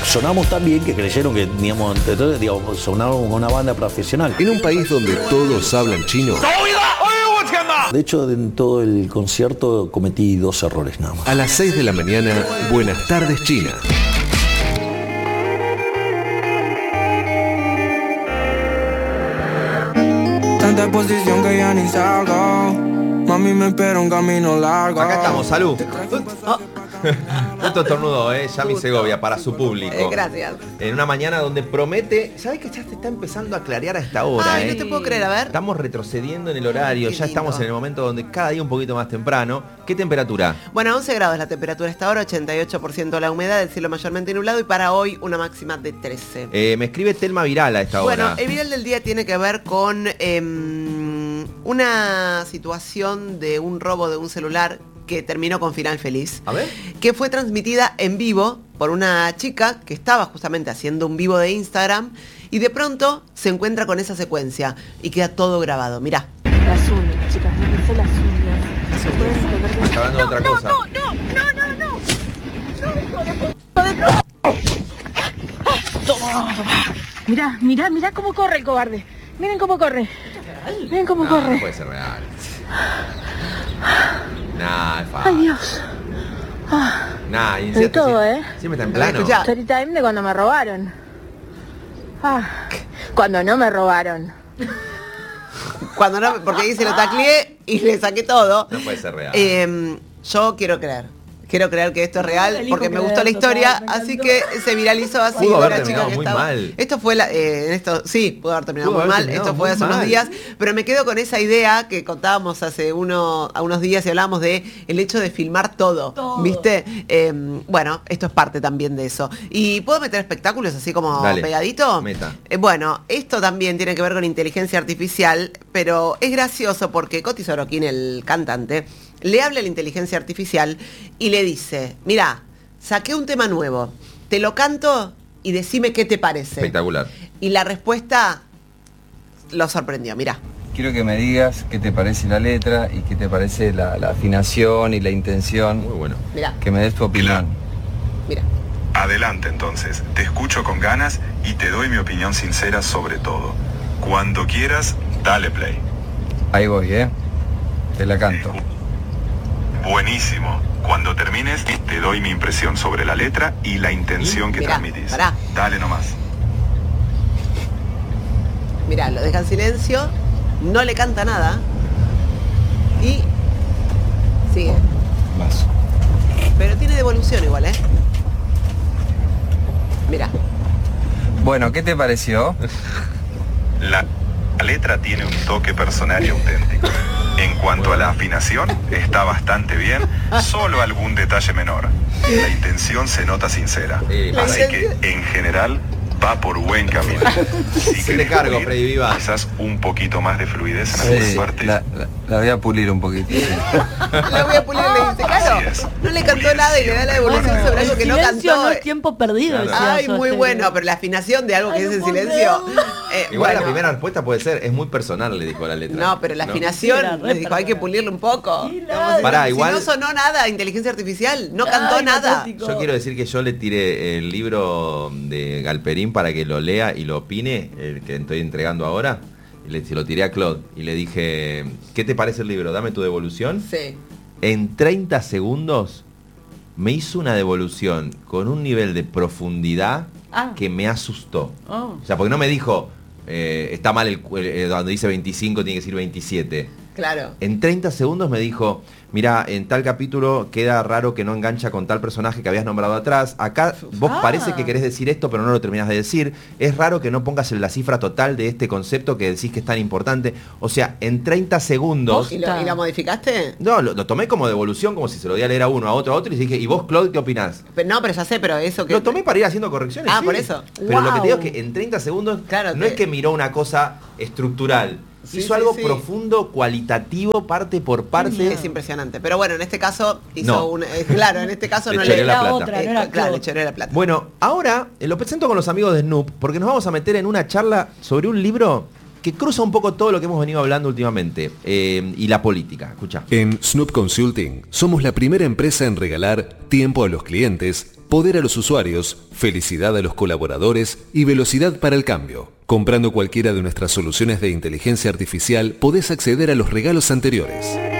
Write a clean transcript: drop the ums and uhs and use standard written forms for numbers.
sonamos tan bien que creyeron que sonábamos con una banda profesional. En un país donde todos hablan chino, De hecho, en todo el concierto cometí 2 errores nada más. a las 6 de la mañana, Buenas tardes China. Tanta exposición que ya ni salgo. Mami me espera un camino largo. Acá estamos, salud. Justo estornudo, Yami Segovia, para su público. Gracias. En una mañana donde promete, ¿sabes que ya te está empezando a clarear a esta hora? Ay, no te puedo creer, a ver. Estamos retrocediendo en el horario, Qué ya lindo. estamos en el momento donde cada día un poquito más temprano. ¿Qué temperatura? Bueno, 11 grados la temperatura a esta hora, 88% la humedad, el cielo mayormente nublado y para hoy una máxima de 13. Me escribe Telma Viral a esta Bueno, hora. el viral del día tiene que ver con una situación de un robo de un celular que terminó con final feliz. A ver. Que fue transmitida en vivo por una chica que estaba justamente haciendo un vivo de Instagram y de pronto se encuentra con esa secuencia y queda todo grabado. Mirá. Las uñas, chicas, no sé las uñas. ¿Se pueden saber Está hablando de otra cosa. Mirá, mirá, mirá cómo corre el cobarde. Miren cómo corre. Miren cómo No, corre. no puede ser real. Nah, es fácil. Ay, Dios. Nah, y De todo, Siempre está en A ver, plano. escuchá. Story time de cuando me robaron. Cuando no me robaron. Cuando no, porque ahí se lo tacleé y le saqué todo. No puede ser real. Yo quiero creer. Quiero creer que esto es real elijo porque me creer, gustó la historia, total, me así encantó. que se viralizó así. Pudo haber una terminado que muy estaba- mal. Esto fue sí, pudo haber terminado Pudo muy haber mal. terminado Esto fue muy hace unos mal. días, pero me quedo con esa idea que contábamos hace unos días y hablábamos de el hecho de filmar todo. ¿Viste? Bueno, esto es parte también de eso. ¿Y puedo meter espectáculos así como Dale, pegadito? meta. Bueno, esto también tiene que ver con inteligencia artificial, pero es gracioso porque Coti Sorokin, el cantante, le habla a la inteligencia artificial y le dice, mira, saqué un tema nuevo, te lo canto y decime qué te parece. Espectacular. Y la respuesta lo sorprendió, mira. Quiero que me digas qué te parece la letra y qué te parece la afinación y la intención. Muy bueno. Mira, Que me des tu opinión. mira. Adelante entonces, te escucho con ganas y te doy mi opinión sincera sobre todo. Cuando quieras, dale play. Ahí voy, Te la canto. Buenísimo. Cuando termines, te doy mi impresión sobre la letra y la intención que Mirá, transmitís. pará. Dale nomás. Mirá, lo deja en silencio, no le canta nada y sigue. Más. Pero tiene devolución igual, Mirá. Bueno, ¿qué te pareció? La letra tiene un toque personal y auténtico. En cuanto a la afinación, está bastante bien, solo algún detalle menor. La intención se nota sincera. Sí, La Así que, intención- en general, va por buen camino. Si Se te querés cargo, pulir, Freddy Vivas. quizás un poquito más de fluidez en algunas Sí, partes. la voy a pulir un poquito. Sí. La voy a pulir, le dice, claro, Así es. no le cantó nada y le da la devolución sobre algo que no silencio cantó. no es tiempo perdido. Claro. decía Ay, muy Sostenes. bueno, pero la afinación de algo que Ay, es no en puedo silencio. Igual la bueno. primera respuesta puede ser, es muy personal, le dijo la letra. No, pero la Era afinación, re le dijo, hay que pulirlo un poco. Sí, Vamos a nada. decir, Pará, si igual- no sonó nada, inteligencia artificial, no cantó Ay, nada. patético. Yo quiero decir que yo le tiré el libro de Galperín para que lo lea y lo opine, el que estoy entregando ahora. Y se lo tiré a Claude y le dije, ¿qué te parece el libro? Dame tu devolución. Sí. En 30 segundos me hizo una devolución con un nivel de profundidad que me asustó. Oh. O sea, porque no me dijo, está mal donde dice 25 tiene que decir 27. Claro. En 30 segundos me dijo, mira, en tal capítulo queda raro que no engancha con tal personaje que habías nombrado atrás. Acá vos parece que querés decir esto, pero no lo terminás de decir. Es raro que no pongas en la cifra total de este concepto que decís que es tan importante. O sea, en 30 segundos... ¿Y la modificaste? No, lo tomé como devolución, como si se lo diera a leer a uno, a otro, y dije, ¿y vos, Claude, qué opinás? No, pero ya sé, pero eso que... Lo tomé para ir haciendo correcciones. Ah, sí. por eso. Pero lo que te digo es Wow. que en 30 segundos Claro, no es que miró una cosa estructural. Sí, Hizo sí, algo sí. profundo, cualitativo, parte por parte. Es impresionante. Pero bueno, en este caso hizo No. claro, en este caso Le no choreó le... la Era plata. otra, no era Claro, Claude. le choreó la plata. Bueno, ahora lo presento con los amigos de Snoop, porque nos vamos a meter en una charla sobre un libro que cruza un poco todo lo que hemos venido hablando últimamente, y la política. Escucha. En Snoop Consulting somos la primera empresa en regalar tiempo a los clientes poder a los usuarios, felicidad a los colaboradores y velocidad para el cambio. Comprando cualquiera de nuestras soluciones de inteligencia artificial podés acceder a los regalos anteriores.